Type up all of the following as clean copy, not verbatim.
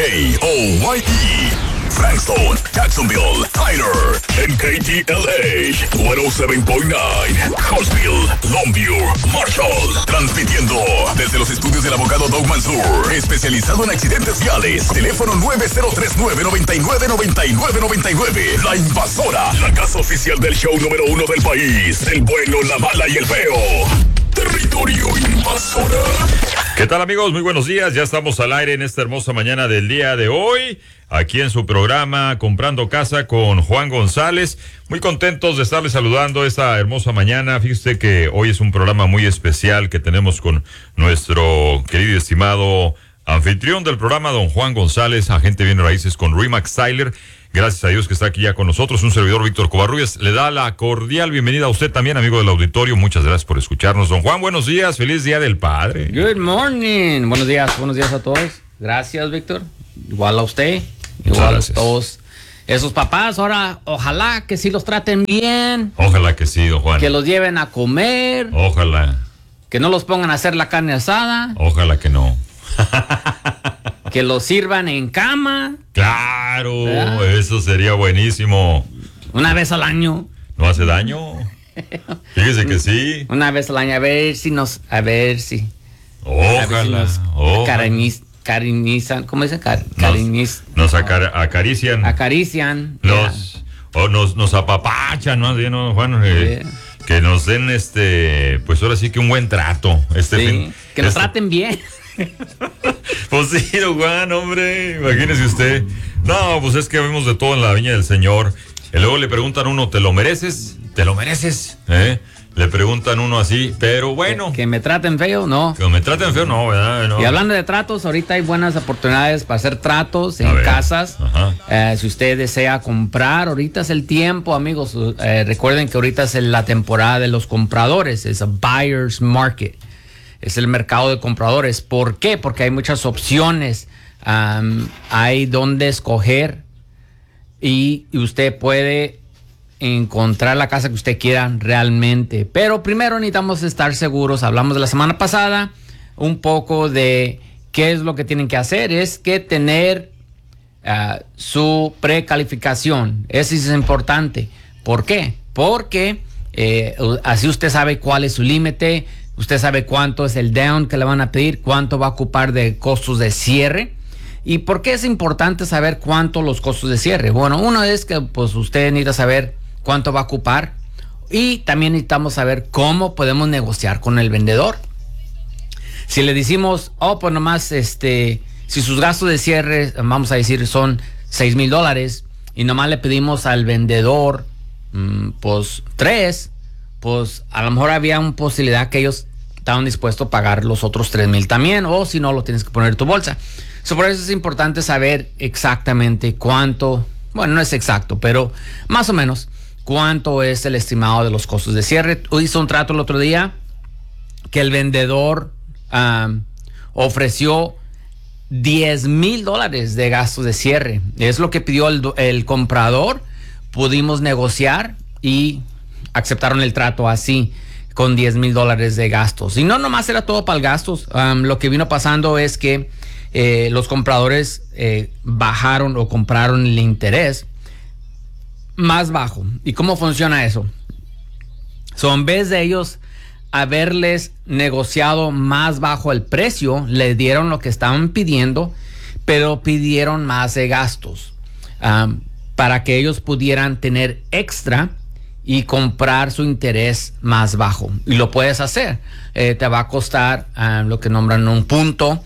KOYE, Frankston, Jacksonville, Tyler, en KTLA 107.9, Huntsville, Longview, Marshall, transmitiendo desde los estudios del abogado Doug Mansour, especializado en accidentes viales. Teléfono 9039-9999, La Invasora, la casa oficial del show número 1 del país, el bueno, la mala y el feo. Territorio Invasora. ¿Qué tal, amigos? Muy buenos días. Ya estamos al aire en esta hermosa mañana del día de hoy, aquí en su programa Comprando Casa con Juan González. Muy contentos de estarles saludando esta hermosa mañana. Fíjese que hoy es un programa muy especial que tenemos con nuestro querido y estimado anfitrión del programa, don Juan González, agente de bienes raíces con Remax Tyler. Gracias a Dios que está aquí ya con nosotros, un servidor Víctor Covarrubias. Le da la cordial bienvenida a usted también, amigo del auditorio. Muchas gracias por escucharnos. Don Juan, buenos días, feliz Día del Padre. Good morning, buenos días a todos. Gracias, Víctor. Igual a usted, igual a todos esos papás. Ahora, ojalá que sí los traten bien. Ojalá que sí, don Juan. Que los lleven a comer. Ojalá. Que no los pongan a hacer la carne asada. Ojalá que no. Que los sirvan en cama. Claro, ¿verdad? Eso sería buenísimo. Una vez al año. ¿No hace daño? Fíjese que sí. Una vez al año, a ver si. Ojalá. Carinizan, ¿cómo dicen? Nos acarician. Acarician. Nos apapachan, ¿no? ¿Sí, no, Juan? Que nos den pues ahora sí que un buen trato. Que nos traten bien. Pues sí, don Juan, hombre, imagínese usted. No, pues es que vemos de todo en la viña del Señor. Y luego le preguntan a uno, ¿te lo mereces? ¿Te lo mereces? Le preguntan uno así, pero bueno. Que me traten feo, no. Que me traten feo, no, ¿verdad? No. Y hablando de tratos, ahorita hay buenas oportunidades para hacer tratos en casas. Si usted desea comprar, ahorita es el tiempo, amigos. Recuerden que ahorita es la temporada de los compradores, es a buyer's market. Es el mercado de compradores. ¿Por qué? Porque hay muchas opciones. Hay donde escoger y usted puede encontrar la casa que usted quiera realmente. Pero primero necesitamos estar seguros. Hablamos de la semana pasada un poco de qué es lo que tienen que hacer. Es que tener su precalificación. Eso es importante. ¿Por qué? Porque así usted sabe cuál es su límite. Usted sabe cuánto es el down que le van a pedir, cuánto va a ocupar de costos de cierre. ¿Y por qué es importante saber cuánto los costos de cierre? Bueno, uno es que pues usted necesita saber cuánto va a ocupar y también necesitamos saber cómo podemos negociar con el vendedor. Si le decimos, pues nomás, si sus gastos de cierre, vamos a decir, son $6,000 y nomás le pedimos al vendedor, pues 3, pues a lo mejor había una posibilidad que ellos estaban dispuestos a pagar los otros $3,000 también, o si no, lo tienes que poner en tu bolsa. Por eso es importante saber exactamente cuánto, bueno, no es exacto, pero más o menos cuánto es el estimado de los costos de cierre. Hice un trato el otro día que el vendedor ofreció $10,000 de gastos de cierre. Es lo que pidió el comprador. Pudimos negociar y aceptaron el trato así, con $10,000 de gastos. Y no nomás era todo para el gastos. Lo que vino pasando es que los compradores bajaron o compraron el interés más bajo. ¿Y cómo funciona eso? En vez de ellos haberles negociado más bajo el precio, le dieron lo que estaban pidiendo, pero pidieron más de gastos para que ellos pudieran tener extra y comprar su interés más bajo. Y lo puedes hacer. Te va a costar lo que nombran un punto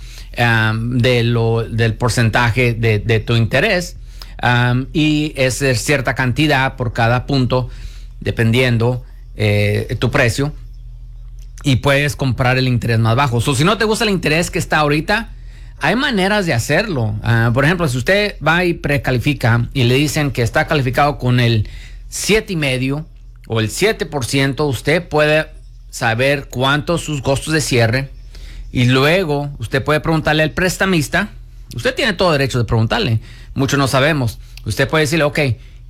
del porcentaje de tu interés. Y es cierta cantidad por cada punto, dependiendo tu precio. Y puedes comprar el interés más bajo. Si no te gusta el interés que está ahorita, hay maneras de hacerlo. Por ejemplo, si usted va y precalifica y le dicen que está calificado con el 7.5% o el 7%, usted puede saber cuántos sus costos de cierre y luego usted puede preguntarle al prestamista. Usted tiene todo derecho de preguntarle, muchos no sabemos. Usted puede decirle, ok,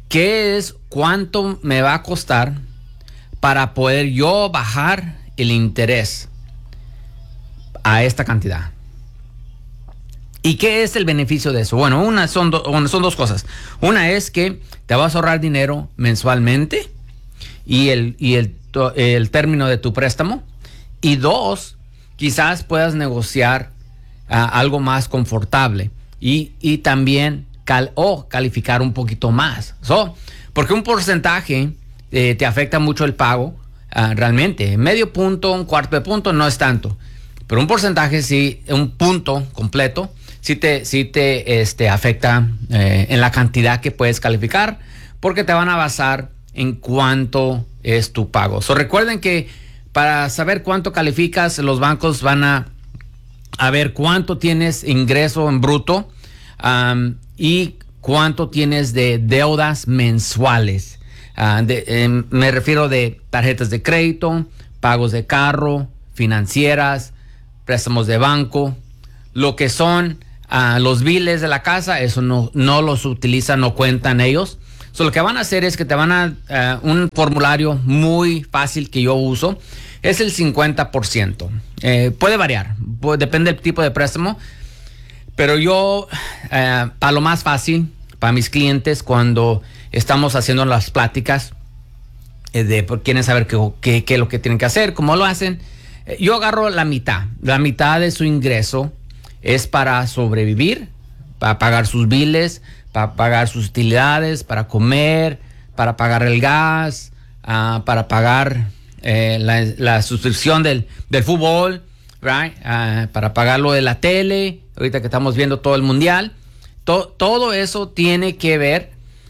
¿cuánto me va a costar para poder yo bajar el interés a esta cantidad? ¿Y qué es el beneficio de eso? Bueno, son dos cosas. Una es que te vas a ahorrar dinero mensualmente y el término de tu préstamo. Y dos, quizás puedas negociar algo más confortable y también calificar un poquito más. Porque un porcentaje te afecta mucho el pago realmente. Medio punto, un cuarto de punto no es tanto. Pero un porcentaje sí, un punto completo, sí te afecta en la cantidad que puedes calificar, porque te van a basar en cuánto es tu pago. Recuerden que para saber cuánto calificas, los bancos van a ver cuánto tienes ingreso en bruto y cuánto tienes de deudas mensuales. Me refiero de tarjetas de crédito, pagos de carro, financieras, préstamos de banco, lo que son los biles de la casa, eso no los utilizan, no cuentan ellos. Lo que van a hacer es que te van a un formulario muy fácil que yo uso, es el 50%. Puede variar, depende del tipo de préstamo, pero yo, para lo más fácil, para mis clientes, cuando estamos haciendo las pláticas, quieren saber qué es lo que tienen que hacer, cómo lo hacen, yo agarro la mitad de su ingreso es para sobrevivir, para pagar sus biles, para pagar sus utilidades, para comer, para pagar el gas, para pagar la suscripción del fútbol, right? Para pagar lo de la tele, ahorita que estamos viendo todo el mundial. Todo eso tiene que ver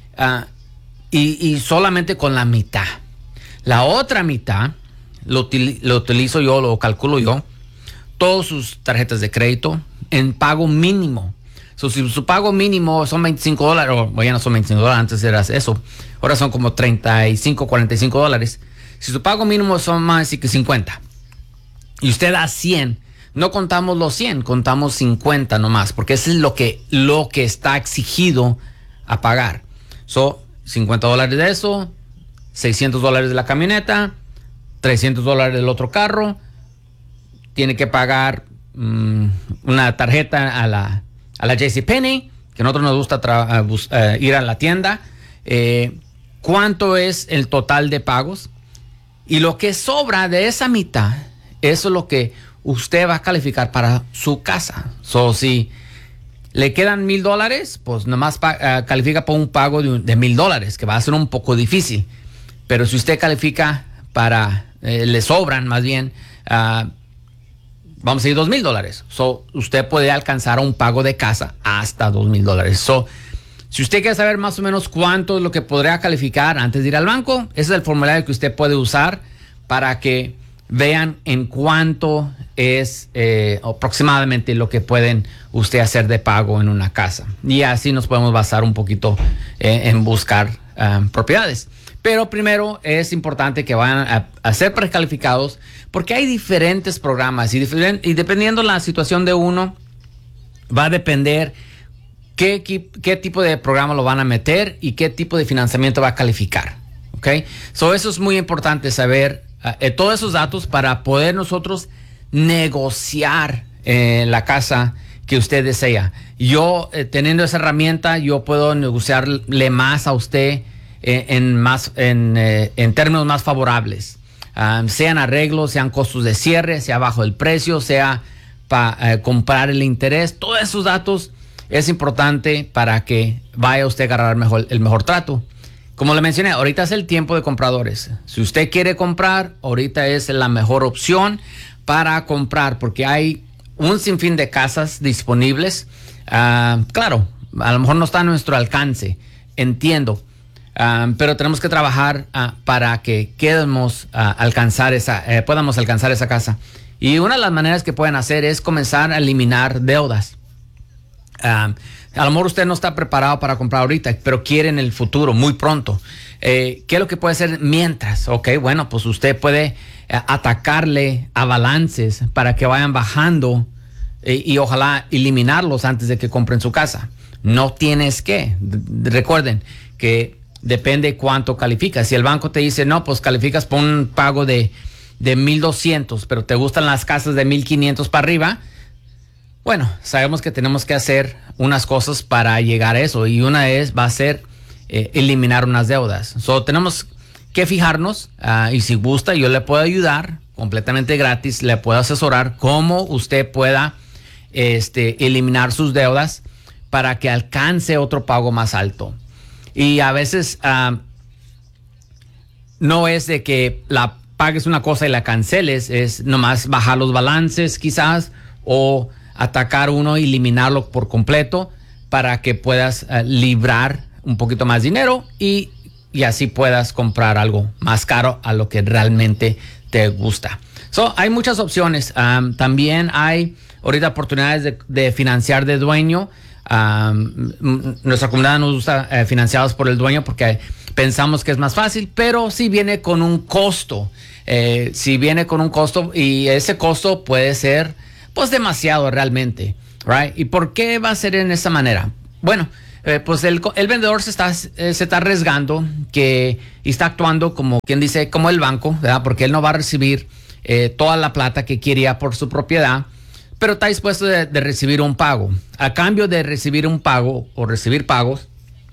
y solamente con la mitad. La otra mitad lo utilizo yo, lo calculo yo, todas sus tarjetas de crédito en pago mínimo. Si su pago mínimo son $25, o ya no son $25, antes era eso, ahora son como $35, $45. Si su pago mínimo son más que 50 y usted da 100, no contamos los 100, contamos 50 nomás, porque eso es lo que está exigido a pagar. $50 de eso, $600 de la camioneta, $300 del otro carro, tiene que pagar una tarjeta a la JCPenney, que a nosotros nos gusta ir a la tienda. ¿Cuánto es el total de pagos? Y lo que sobra de esa mitad, eso es lo que usted va a calificar para su casa. Si le quedan $1,000, pues nomás califica por un pago de $1,000, que va a ser un poco difícil. Pero si usted califica le sobran más bien, vamos a decir $2,000. Usted puede alcanzar un pago de casa hasta $2,000. Si usted quiere saber más o menos cuánto es lo que podría calificar antes de ir al banco, ese es el formulario que usted puede usar para que vean en cuánto es aproximadamente lo que pueden usted hacer de pago en una casa. Y así nos podemos basar un poquito en buscar propiedades. Pero primero es importante que vayan a ser precalificados, porque hay diferentes programas y dependiendo la situación de uno, va a depender qué tipo de programa lo van a meter y qué tipo de financiamiento va a calificar. ¿Ok? Eso es muy importante saber todos esos datos para poder nosotros negociar la casa que usted desea. Yo, teniendo esa herramienta, yo puedo negociarle más a usted en términos más favorables, sean arreglos, sean costos de cierre, sea bajo el precio, sea para comprar el interés. Todos esos datos es importante para que vaya usted a agarrar el mejor trato. Como le mencioné, ahorita es el tiempo de compradores. Si usted quiere comprar, ahorita es la mejor opción para comprar, porque hay un sinfín de casas disponibles. Claro, a lo mejor no está a nuestro alcance, entiendo. Pero tenemos que trabajar para que podamos alcanzar esa casa. Y una de las maneras que pueden hacer es comenzar a eliminar deudas. A lo mejor usted no está preparado para comprar ahorita, pero quiere en el futuro, muy pronto. ¿Qué es lo que puede hacer mientras? Ok, bueno, pues usted puede atacarle a balances para que vayan bajando y ojalá eliminarlos antes de que compren su casa. No tienes que. Recuerden que depende cuánto calificas. Si el banco te dice, no, pues calificas por un pago de $1,200, pero te gustan las casas de $1,500 para arriba, Bueno, sabemos que tenemos que hacer unas cosas para llegar a eso, y una va a ser eliminar unas deudas. Tenemos que fijarnos, y si gusta, yo le puedo ayudar completamente gratis, le puedo asesorar cómo usted pueda eliminar sus deudas para que alcance otro pago más alto. Y a veces no es de que la pagues una cosa y la canceles, es nomás bajar los balances quizás, o atacar uno y eliminarlo por completo para que puedas librar un poquito más dinero y así puedas comprar algo más caro a lo que realmente te gusta. Hay muchas opciones. También hay ahorita oportunidades de financiar de dueño. Nuestra comunidad nos gusta financiados por el dueño porque pensamos que es más fácil, pero si viene con un costo. Si viene con un costo, y ese costo puede ser pues demasiado realmente, right? ¿Y por qué va a ser en esa manera? Bueno, pues el vendedor se está arriesgando y está actuando como quien dice, como el banco, ¿verdad? Porque él no va a recibir toda la plata que quería por su propiedad, pero está dispuesto de recibir un pago. A cambio de recibir un pago o recibir pagos,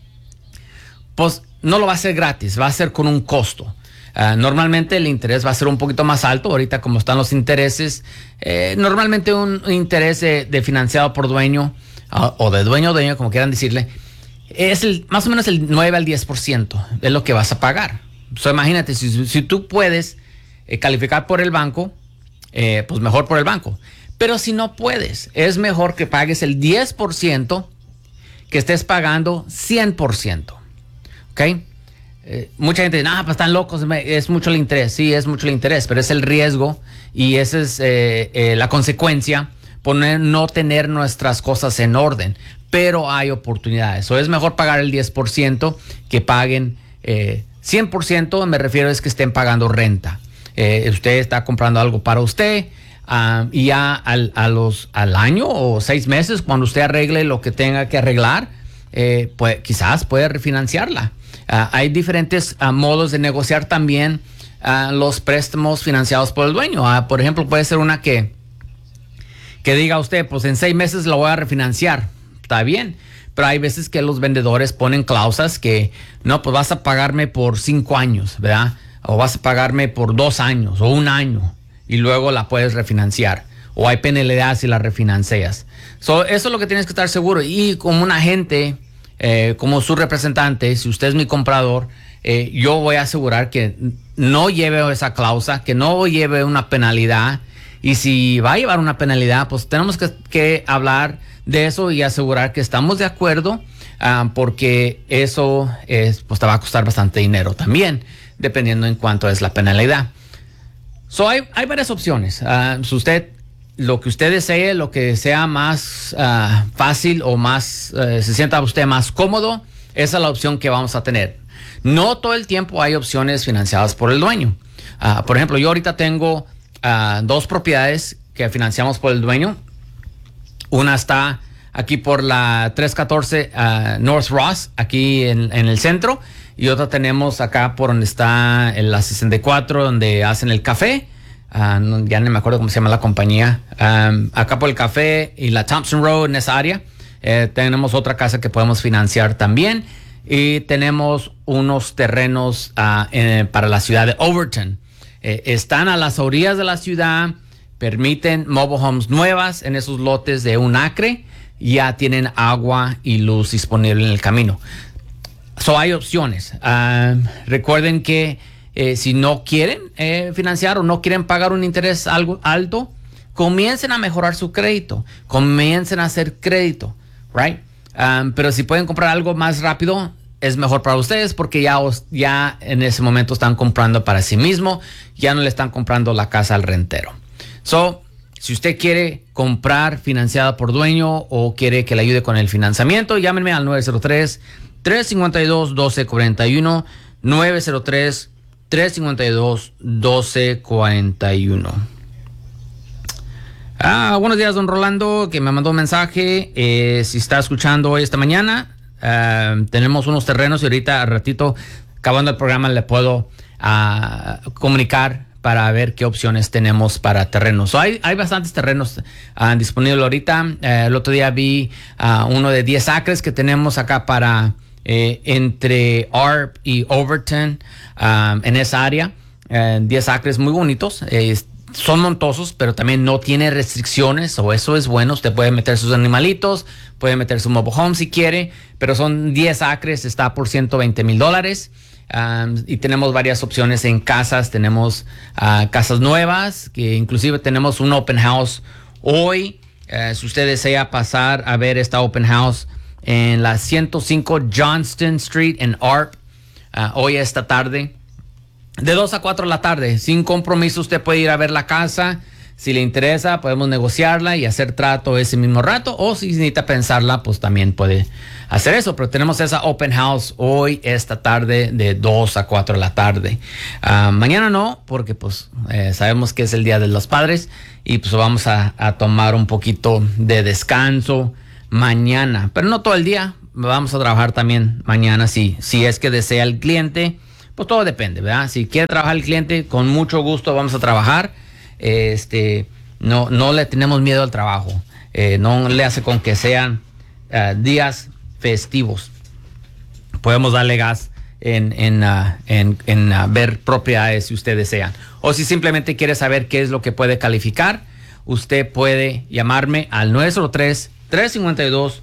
pues no lo va a hacer gratis, va a ser con un costo. Normalmente el interés va a ser un poquito más alto. Ahorita como están los intereses, normalmente un interés de financiado por dueño o de dueño, como quieran decirle, es más o menos el 9 al 10% es lo que vas a pagar. Imagínate, si tú puedes calificar por el banco, pues mejor por el banco. Pero si no puedes, es mejor que pagues el 10% que estés pagando 100%. ¿Ok? Mucha gente dice, pues están locos, es mucho el interés. Sí, es mucho el interés, pero es el riesgo y esa es la consecuencia por no tener nuestras cosas en orden. Pero hay oportunidades. Es mejor pagar el 10% que paguen 100%. Me refiero es que estén pagando renta. Usted está comprando algo para usted y ya al año o 6 meses, cuando usted arregle lo que tenga que arreglar, pues quizás puede refinanciarla. Hay diferentes modos de negociar también los préstamos financiados por el dueño. Por ejemplo, puede ser una que diga usted, pues en 6 meses lo voy a refinanciar. Está bien, pero hay veces que los vendedores ponen cláusulas que no, pues vas a pagarme por 5 años, ¿verdad? O vas a pagarme por 2 años o 1 año y luego la puedes refinanciar. O hay penalidades si la refinancias. Eso es lo que tienes que estar seguro. Y como un agente, como su representante, si usted es mi comprador, yo voy a asegurar que no lleve esa cláusula, que no lleve una penalidad. Y si va a llevar una penalidad, pues tenemos que hablar de eso y asegurar que estamos de acuerdo, porque eso pues te va a costar bastante dinero también, dependiendo en cuánto es la penalidad. Hay varias opciones. Si usted, lo que usted desee, lo que sea más fácil o más se sienta usted más cómodo, esa es la opción que vamos a tener. No todo el tiempo hay opciones financiadas por el dueño. Por ejemplo, yo ahorita tengo 2 propiedades que financiamos por el dueño. Una está aquí por la 314 North Ross, aquí en el centro. Y otra tenemos acá por donde está en la 64, donde hacen el café. Ya no me acuerdo cómo se llama la compañía. Acá por el café y la Thompson Road, en esa área. Tenemos otra casa que podemos financiar también. Y tenemos unos terrenos para la ciudad de Overton. Están a las orillas de la ciudad. Permiten mobile homes nuevas en esos lotes de 1 acre. Ya tienen agua y luz disponible en el camino. Hay opciones. Recuerden que si no quieren financiar o no quieren pagar un interés algo alto, comiencen a mejorar su crédito. Comiencen a hacer crédito, right? Pero si pueden comprar algo más rápido, es mejor para ustedes porque ya en ese momento están comprando para sí mismo. Ya no le están comprando la casa al rentero. Si usted quiere comprar financiada por dueño o quiere que le ayude con el financiamiento, llámenme al 903-352-1241, 903-352-1241. Buenos días, don Rolando, que me mandó un mensaje. Si está escuchando hoy esta mañana, tenemos unos terrenos y ahorita al ratito, acabando el programa, le puedo comunicar para ver qué opciones tenemos para terrenos. Hay bastantes terrenos disponibles ahorita. El otro día vi uno de 10 acres que tenemos acá para entre Arp y Overton, en esa área. 10 acres muy bonitos. Son montosos, pero también no tiene restricciones, o eso es bueno. Usted puede meter sus animalitos, puede meter su mobile home si quiere, pero son 10 acres, está por $120,000. Y tenemos varias opciones en casas. Tenemos casas nuevas, que inclusive tenemos un open house hoy. Si usted desea pasar a ver esta open house en la 105 Johnston Street en Arp, hoy esta tarde, de 2 a 4 de la tarde, sin compromiso. Usted puede ir a ver la casa. Si le interesa, podemos negociarla y hacer trato ese mismo rato, o si necesita pensarla, pues también puede hacer eso. Pero tenemos esa open house hoy, esta tarde, de 2 a 4 de la tarde. Mañana no, porque pues sabemos que es el Día de los Padres y pues vamos a tomar un poquito de descanso mañana, pero no todo el día. Vamos a trabajar también mañana si es que desea el cliente. Pues todo depende, ¿verdad? Si quiere trabajar el cliente, con mucho gusto vamos a trabajar. No le tenemos miedo al trabajo. No le hace con que sean días festivos. Podemos darle gas en ver propiedades si usted desea. O si simplemente quiere saber qué es lo que puede calificar, usted puede llamarme al 903-352-1241.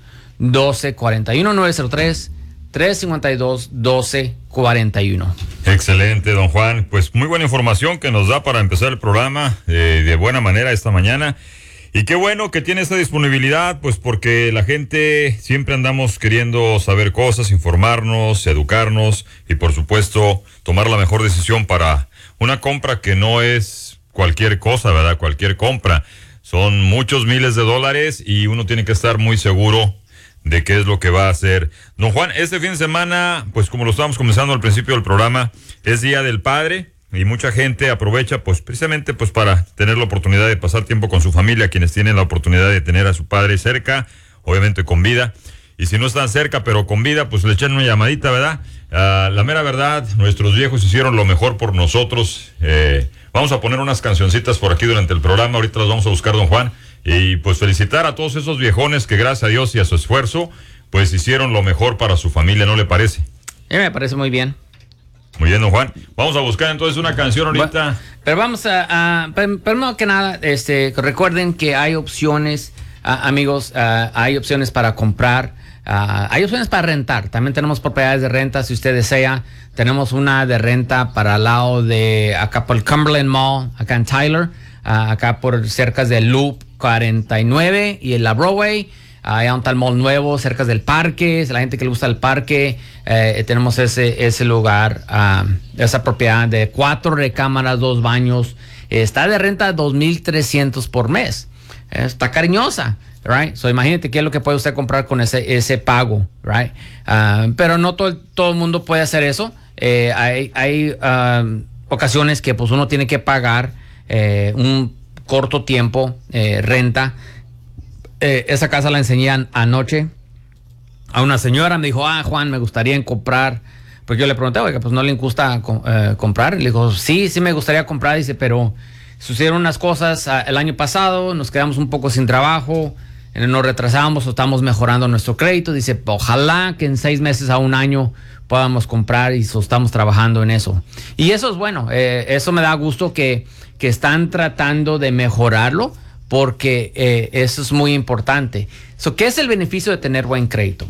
903-352-1241. Excelente, don Juan. Pues muy buena información que nos da para empezar el programa de buena manera esta mañana. Y qué bueno que tiene esta disponibilidad, pues porque la gente siempre andamos queriendo saber cosas, informarnos, educarnos y por supuesto tomar la mejor decisión para una compra que no es cualquier cosa, ¿verdad? Cualquier compra. Son muchos miles de dólares y uno tiene que estar muy seguro de qué es lo que va a hacer. Don Juan, este fin de semana, pues como lo estábamos comenzando al principio del programa, es Día del Padre y mucha gente aprovecha pues precisamente pues para tener la oportunidad de pasar tiempo con su familia, quienes tienen la oportunidad de tener a su padre cerca, obviamente con vida, y si no están cerca pero con vida, pues le echan una llamadita, ¿verdad? La mera verdad, nuestros viejos hicieron lo mejor por nosotros. Vamos a poner unas cancioncitas por aquí durante el programa, ahorita las vamos a buscar, don Juan. Y pues felicitar a todos esos viejones que gracias a Dios y a su esfuerzo pues hicieron lo mejor para su familia, ¿no le parece? Me parece muy bien. Muy bien, don Juan. Vamos a buscar entonces una canción ahorita. Bueno, pero vamos primero que nada, recuerden que hay opciones, amigos, hay opciones para comprar, hay opciones para rentar. También tenemos propiedades de renta si usted desea. Tenemos una de renta para el lado de acá por el Cumberland Mall, acá en Tyler, acá por cerca del Loop 49 y en la Broadway. Hay un tal mall nuevo cerca del parque. La gente que le gusta el parque, tenemos ese lugar, esa propiedad de 4 recámaras, 2 baños. Está de renta $2,300 por mes. Está cariñosa, right? So imagínate qué es lo que puede usted comprar con ese pago, right? Pero no todo el mundo puede hacer eso. Hay ocasiones que pues uno tiene que pagar un corto tiempo renta. Esa casa la enseñé anoche a una señora. Me dijo, Juan, me gustaría comprar. Porque yo le pregunté, oiga, pues no le gusta comprar. Y le dijo, sí me gustaría comprar. Dice, pero sucedieron unas cosas el año pasado, nos quedamos un poco sin trabajo, nos retrasamos o estamos mejorando nuestro crédito. Dice, ojalá que en 6 meses a un año podamos comprar, y estamos trabajando en eso. Y eso es bueno. Eso me da gusto que están tratando de mejorarlo, porque eso es muy importante. ¿Qué es el beneficio de tener buen crédito?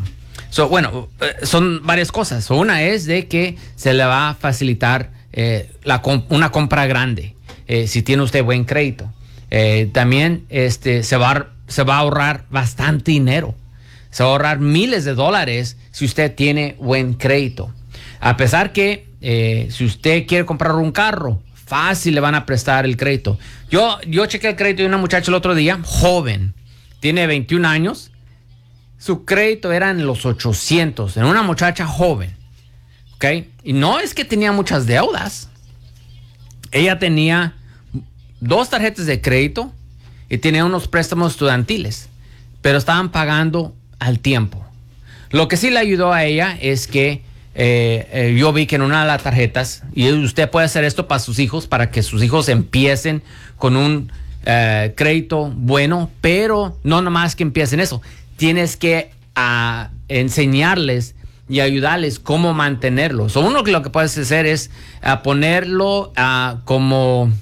Son varias cosas. Una es de que se le va a facilitar una compra grande si tiene usted buen crédito. También se va a ahorrar bastante dinero. Se va a ahorrar miles de dólares si usted tiene buen crédito. A pesar que si usted quiere comprar un carro, fácil le van a prestar el crédito. Yo chequé el crédito de una muchacha el otro día, joven, tiene 21 años. Su crédito era en los 800, en una muchacha joven, ¿ok? Y no es que tenía muchas deudas. Ella tenía 2 tarjetas de crédito y tenía unos préstamos estudiantiles, pero estaban pagando al tiempo. Lo que sí le ayudó a ella es que yo vi que en una de las tarjetas, y usted puede hacer esto para sus hijos, para que sus hijos empiecen con un crédito bueno, pero no nomás que empiecen eso, tienes que enseñarles y ayudarles cómo mantenerlo. Uno que lo que puedes hacer es ponerlo como...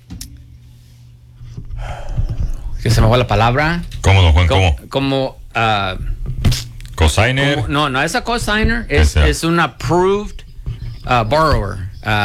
que se me fue la palabra. ¿Cómo, don Juan? Como cosigner. No es a cosigner, es un approved borrower.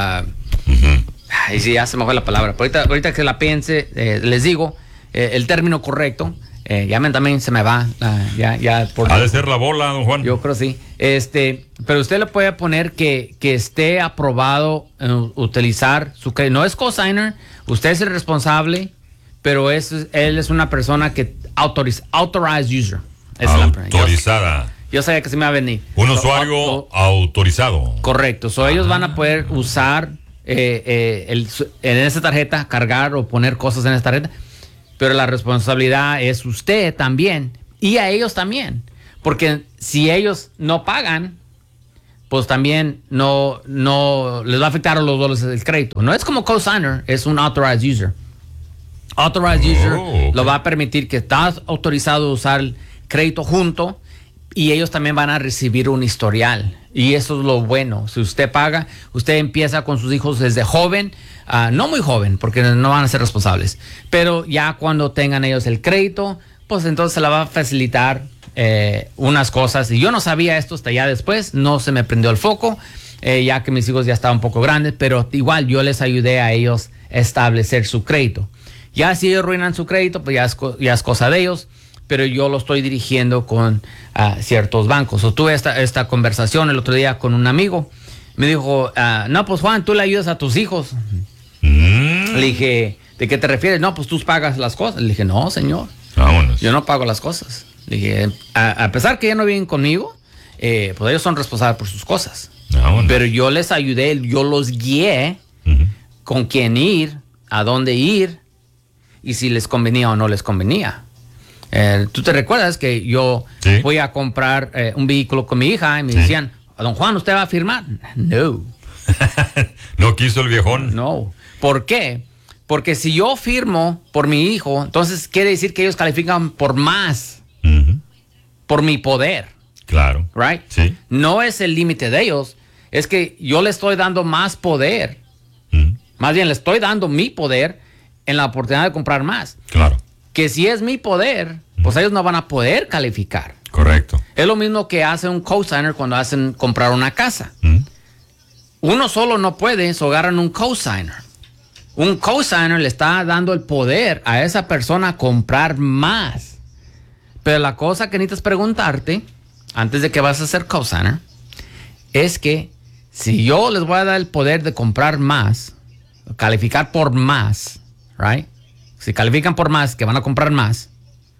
Y sí, ya se me fue la palabra. Pero ahorita que la piense, les digo el término correcto. Ya también se me va. Ha de ser la bola, don Juan. Yo creo sí. Pero usted le puede poner que esté aprobado utilizar su crédito. No es cosigner, usted es el responsable, pero él es una persona que authorized user. Autorizada. Yo sabía que se me iba a venir. Un usuario autorizado. Correcto. Ellos van a poder usar en esa tarjeta, cargar o poner cosas en esa tarjeta, pero la responsabilidad es usted también y a ellos también. Porque si ellos no pagan, pues también no les va a afectar a los dos el crédito. No es como cosigner, es un authorized user. Authorized user okay. Lo va a permitir que estás autorizado a usar el crédito junto y ellos también van a recibir un historial. Y eso es lo bueno. Si usted paga, usted empieza con sus hijos desde joven, no muy joven, porque no van a ser responsables. Pero ya cuando tengan ellos el crédito, pues entonces se la va a facilitar unas cosas. Y yo no sabía esto hasta ya después, no se me prendió el foco, ya que mis hijos ya estaban un poco grandes, pero igual yo les ayudé a ellos a establecer su crédito. Ya si ellos arruinan su crédito, pues ya es cosa de ellos, pero yo lo estoy dirigiendo con ciertos bancos. Tuve esta conversación el otro día con un amigo. Me dijo, no, pues Juan, tú le ayudas a tus hijos. Le dije, ¿de qué te refieres? No, pues tú pagas las cosas. Le dije, no, señor. Vámonos. Yo no pago las cosas. Le dije, a pesar que ya no viven conmigo, pues ellos son responsables por sus cosas. Vámonos. Pero yo les ayudé, yo los guié con quién ir, a dónde ir, y si les convenía o no les convenía. ¿Tú te recuerdas que yo fui a comprar un vehículo con mi hija y me decían, don Juan, ¿usted va a firmar? No. ¿No quiso el viejón? No. ¿Por qué? Porque si yo firmo por mi hijo, entonces quiere decir que ellos califican por más, por mi poder. Claro. Right? Sí. No es el límite de ellos, es que yo le estoy dando más poder. Más bien, le estoy dando mi poder en la oportunidad de comprar más. Claro. Que si es mi poder, pues ellos no van a poder calificar. Correcto. Es lo mismo que hace un cosigner cuando hacen comprar una casa. Uno solo no puede, so agarran un cosigner. Un cosigner le está dando el poder a esa persona a comprar más. Pero la cosa que necesitas preguntarte, antes de que vas a ser cosigner, es que si yo les voy a dar el poder de comprar más, calificar por más, right? Si califican por más, que van a comprar más,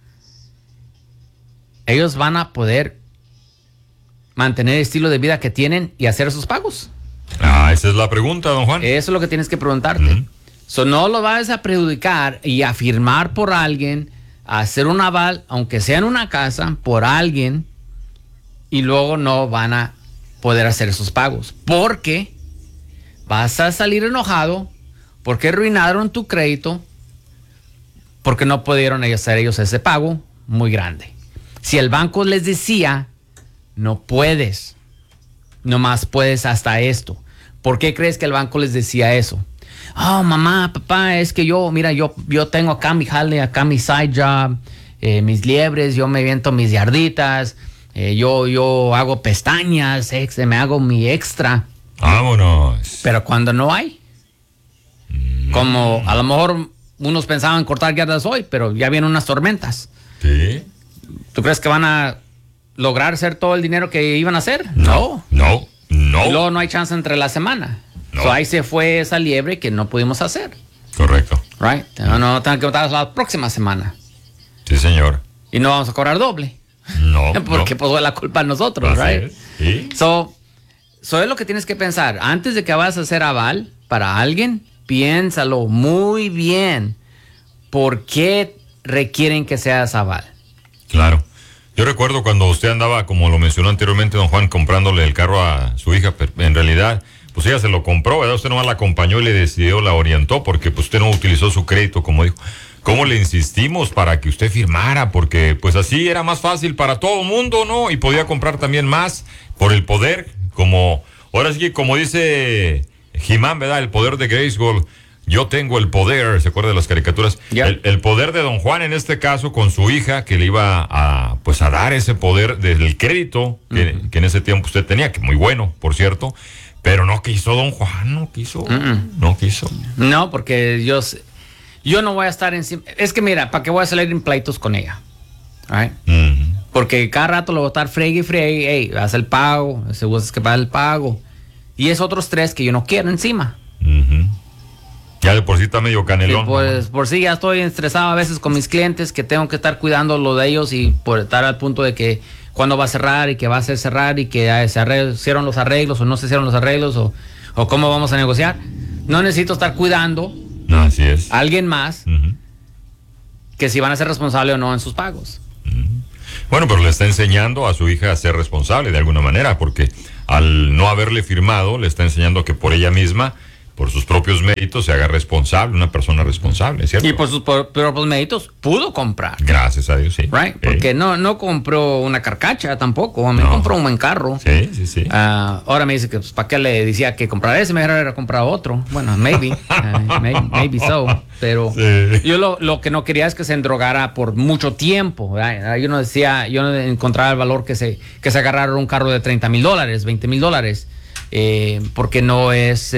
ellos van a poder mantener el estilo de vida que tienen y hacer sus pagos. Esa es la pregunta, don Juan. Eso es lo que tienes que preguntarte. No lo vas a perjudicar y a firmar por alguien, a hacer un aval, aunque sea en una casa, por alguien, y luego no van a poder hacer sus pagos. Porque vas a salir enojado, porque arruinaron tu crédito, porque no pudieron hacer ellos ese pago muy grande. Si el banco les decía, no puedes, nomás puedes hasta esto. ¿Por qué crees que el banco les decía eso? Oh, mamá, papá, es que yo tengo acá mi jale, acá mi side job, mis liebres, yo me viento mis yarditas, yo hago pestañas, me hago mi extra. Vámonos. Pero cuando no hay, como a lo mejor unos pensaban cortar yardas hoy, pero ya vienen unas tormentas. Sí. ¿Tú crees que van a lograr hacer todo el dinero que iban a hacer? No. Y luego no hay chance entre la semana. No. Ahí se fue esa liebre que no pudimos hacer. Correcto. Right? No tengo que votar la próxima semana. Sí, señor. Y no vamos a cobrar doble. No. Porque pues fue la culpa a nosotros, Así right? es. ¿Sí? So es lo que tienes que pensar. Antes de que vayas a hacer aval para alguien, piénsalo muy bien. ¿Por qué requieren que seas aval? Claro. Yo recuerdo cuando usted andaba, como lo mencionó anteriormente don Juan, comprándole el carro a su hija, pero en realidad, pues ella se lo compró, ¿verdad? Usted nomás la acompañó y le decidió, la orientó, porque pues usted no utilizó su crédito, como dijo. ¿Cómo le insistimos para que usted firmara? Porque pues así era más fácil para todo el mundo, ¿no? Y podía comprar también más por el poder, como, ahora sí que como dice He-Man, ¿verdad? El poder de Grayskull. Yo tengo el poder, ¿se acuerda de las caricaturas? Yeah. El poder de don Juan en este caso con su hija, que le iba a dar ese poder del crédito que en ese tiempo usted tenía, que muy bueno, por cierto, pero no quiso don Juan, no quiso. No, porque yo no voy a estar encima. Es que mira, ¿para qué voy a salir en pleitos con ella? Right? Porque cada rato lo voy a estar fregue, hey, haz el pago, seguro es que paga el pago. Y es otros 3 que yo no quiero encima. Ya de por sí está medio canelón. Sí, pues por sí ya estoy estresado a veces con mis clientes, que tengo que estar cuidando lo de ellos y por estar al punto de que cuándo va a cerrar y que va a hacer cerrar y que se hicieron los arreglos o no se hicieron los arreglos o cómo vamos a negociar. No necesito estar cuidando así es. a alguien más que si van a ser responsables o no en sus pagos. Bueno, pero le está enseñando a su hija a ser responsable de alguna manera, porque al no haberle firmado, le está enseñando que por ella misma, por sus propios méritos, se haga responsable, una persona responsable, ¿cierto? Y por sus propios méritos pudo comprar. Gracias a Dios, sí. Right? Porque no compró una carcacha tampoco, me compró un buen carro. Sí. Ahora me dice que pues, ¿para qué le decía que comprar ese? Mejor era comprar otro. Bueno, maybe so. Pero sí. Yo lo que no quería es que se endrogara por mucho tiempo. ¿Verdad? Yo no encontraba el valor que se agarrara un carro de $30,000, $20,000. Porque no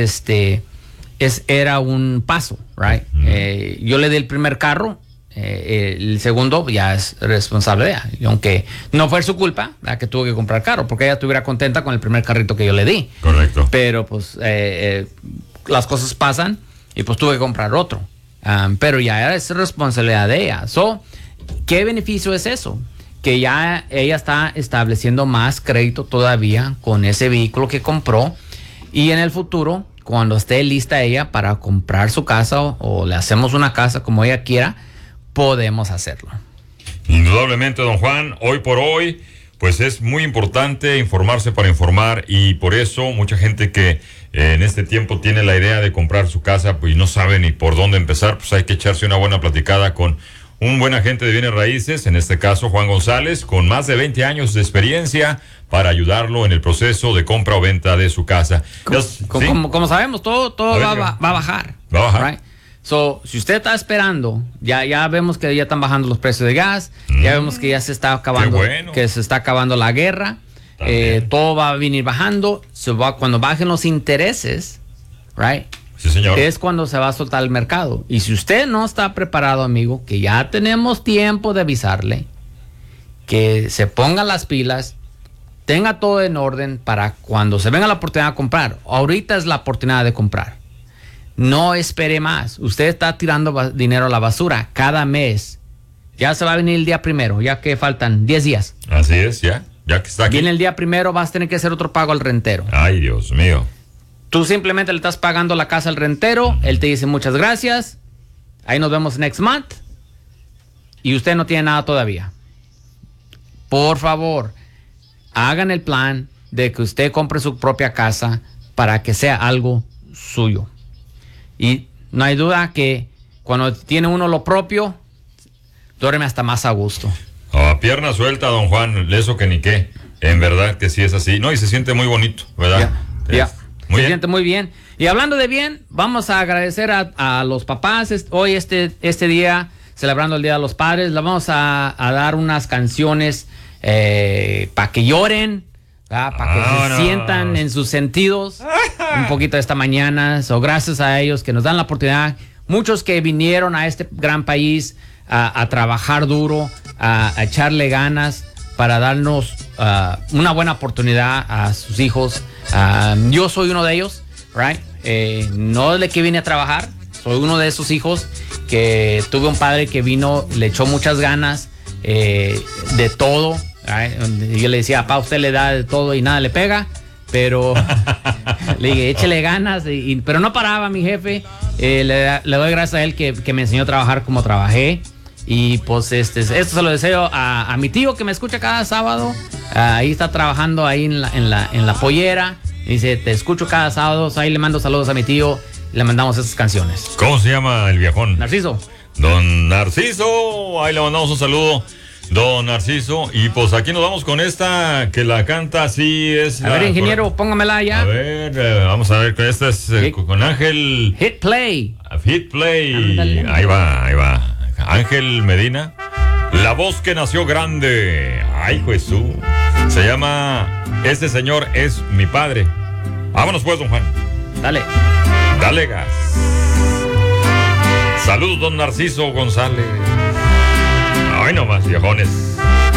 era un paso, right? Yo le di el primer carro, el segundo ya es responsable de ella. Y aunque no fue su culpa, ¿verdad? Que tuvo que comprar carro, porque ella estuviera contenta con el primer carrito que yo le di. Correcto. Pero pues las cosas pasan y pues tuve que comprar otro. Pero ya es responsabilidad de ella. ¿Qué beneficio es eso? Que ya ella está estableciendo más crédito todavía con ese vehículo que compró, y en el futuro, cuando esté lista ella para comprar su casa o le hacemos una casa como ella quiera, podemos hacerlo. Indudablemente, don Juan, hoy por hoy, pues es muy importante informarse para informar, y por eso mucha gente que en este tiempo tiene la idea de comprar su casa, pues no sabe ni por dónde empezar, pues hay que echarse una buena platicada con un buen agente de bienes raíces, en este caso Juan González, con más de 20 años de experiencia para ayudarlo en el proceso de compra o venta de su casa. Como sabemos, todo va a bajar. Va a bajar. Right? Si usted está esperando, ya vemos que ya están bajando los precios de gas, ya vemos que ya se está acabando, que se está acabando la guerra, todo va a venir bajando, cuando bajen los intereses, right? Sí, señor. Es cuando se va a soltar el mercado. Y si usted no está preparado, amigo, que ya tenemos tiempo de avisarle, que se ponga las pilas, tenga todo en orden para cuando se venga la oportunidad de comprar. Ahorita es la oportunidad de comprar. No espere más. Usted está tirando dinero a la basura cada mes. Ya se va a venir el día primero, ya que faltan 10 días. Así es, ya que está aquí. Viene el día primero, vas a tener que hacer otro pago al rentero. Ay, Dios mío. Tú simplemente le estás pagando la casa al rentero, él te dice muchas gracias, ahí nos vemos next month, y usted no tiene nada todavía. Por favor, hagan el plan de que usted compre su propia casa para que sea algo suyo. Y no hay duda que cuando tiene uno lo propio, duerme hasta más a gusto. A pierna suelta, don Juan, eso que ni qué. En verdad que sí es así. No, y se siente muy bonito, ¿verdad? Ya. Se siente muy bien. Y hablando de bien, vamos a agradecer a los papás. Hoy, este día, celebrando el Día de los Padres, le vamos a dar unas canciones para que lloren, para que se sientan en sus sentidos un poquito esta mañana. Gracias a ellos que nos dan la oportunidad. Muchos que vinieron a este gran país a trabajar duro, a echarle ganas para darnos una buena oportunidad a sus hijos. Yo soy uno de ellos, right? No de que vine a trabajar, soy uno de esos hijos que tuve un padre que vino, le echó muchas ganas de todo. Right? Yo le decía, papá, usted le da de todo y nada le pega, pero le dije, échele ganas, pero no paraba mi jefe. Le doy gracias a él que me enseñó a trabajar como trabajé. Y pues esto se lo deseo a mi tío que me escucha cada sábado. Ahí está trabajando ahí en la pollera. Dice, te escucho cada sábado. Ahí le mando saludos a mi tío. Y le mandamos esas canciones. ¿Cómo se llama el viejón? Narciso. Don Narciso. Ahí le mandamos un saludo. Don Narciso. Y pues aquí nos vamos con esta que la canta así es. A ver, ingeniero, póngamela ya. A ver, vamos a ver, esta es con Ángel. Hit Play. Hit Play. Ándale. Ahí va. Ángel Medina. La voz que nació grande. Ay, Jesús. Se llama Este señor es mi padre. Vámonos pues, don Juan. Dale gas. Saludos, don Narciso González. Ay, nomás, viejones.